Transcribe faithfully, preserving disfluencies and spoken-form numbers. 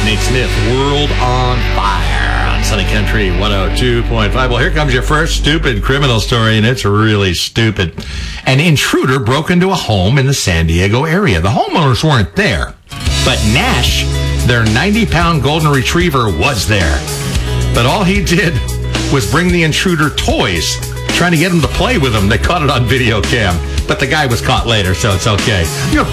Nate Smith, World on Fire on Sunny Country one oh two point five. Well, here comes your first stupid criminal story, and it's really stupid. An intruder broke into a home in the San Diego area. The homeowners weren't there, but Nash, their ninety-pound golden retriever, was there. But all he did was bring the intruder toys, trying to get him to play with them. They caught it on video cam, but the guy was caught later, so it's okay. You know,